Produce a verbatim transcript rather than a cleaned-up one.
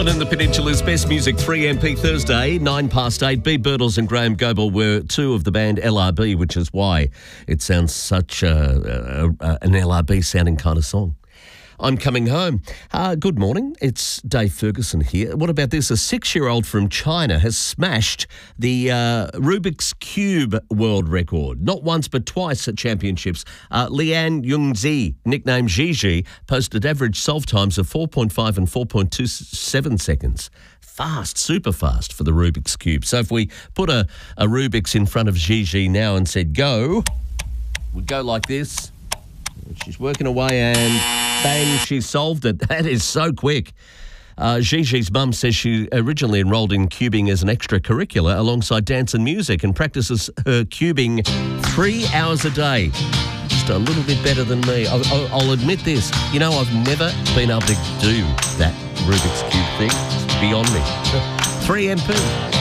Melbourne and the Peninsula's best music, three M P Thursday, nine past eight. B. Birtles and Graham Goebel were two of the band L R B, which is why it sounds such a, a, a, an L R B sounding kind of song. I'm coming home. Uh, good morning. It's Dave Ferguson here. What about this? A six-year-old from China has smashed the uh, Rubik's Cube world record. Not once, but twice at championships. Uh, Lian Yungzi, nicknamed Gigi, posted average solve times of four point five and four point two seven seconds. Fast, super fast for the Rubik's Cube. So if we put a, a Rubik's in front of Gigi now and said, go, we'd go like this. She's working away and bang, she solved it. That is so quick. Uh, Gigi's mum says she originally enrolled in cubing as an extracurricular alongside dance and music and practices her cubing three hours a day. Just a little bit better than me. I'll, I'll admit this. You know, I've never been able to do that Rubik's Cube thing. It's beyond me. three M P.